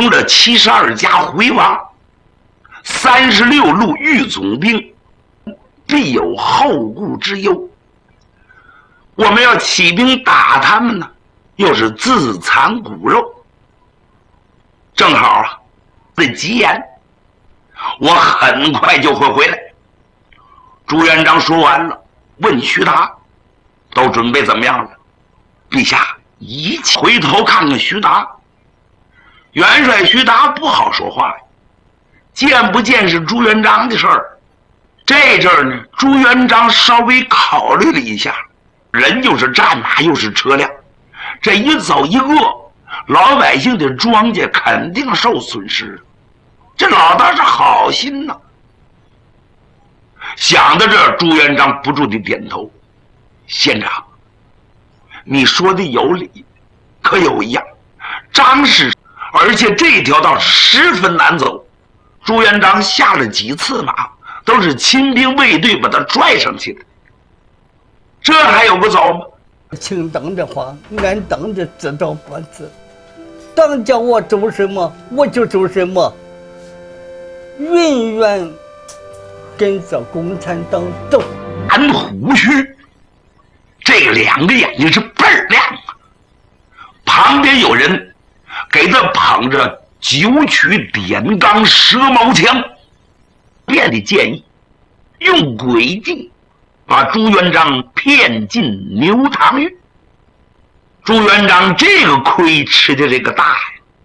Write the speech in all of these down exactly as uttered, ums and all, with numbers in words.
迎着七十二家回王，三十六路御总兵必有后顾之忧。我们要起兵打他们呢，又是自残骨肉。正好啊，这吉言，我很快就会回来。朱元璋说完了，问徐达：“都准备怎么样了？”陛下，一切。回头看看徐达，元帅徐达不好说话呀，见不见是朱元璋的事儿。这阵儿呢，朱元璋稍微考虑了一下，人就是战马，又是车辆，这一走一饿，老百姓的庄稼肯定受损失。这老大是好心呐。想到这儿，朱元璋不住地点头：“县长，你说的有理，可有一样，张氏，而且这条道十分难走。朱元璋下了几次马，都是亲兵卫队把他拽上去的，这还有不走吗？” 请等着话，俺等着知道不知。当叫我走什么，我就走什么，永远跟着共产党走。 俺胡须这两个眼睛是倍儿亮啊！旁边有人给他捧着九曲点钢蛇矛枪，便的建议用诡计把朱元璋骗进牛塘狱。朱元璋这个亏吃的这个大呀，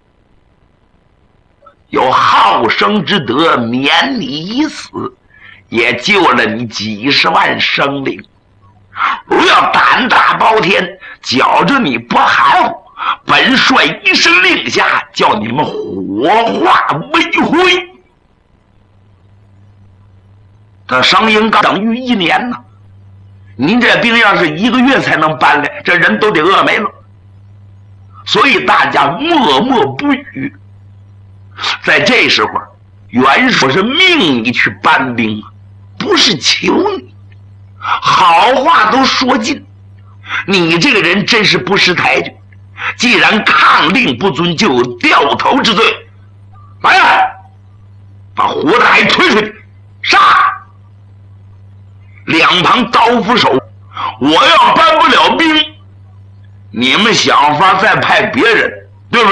有好生之德免你一死，也救了你几十万生灵。如要胆大包天，觉着你不含糊，本帅一声令下，叫你们火化为灰。他上营刚等于一年呢，您这兵要是一个月才能搬来，这人都得饿没了。所以大家默默不语。在这时候，袁术是命你去搬兵，不是求你，好话都说尽。你这个人真是不识抬举，既然抗令不遵，就有掉头之罪。来呀，把活的还推出去，杀！两旁刀斧手，我要搬不了兵，你们想法再派别人，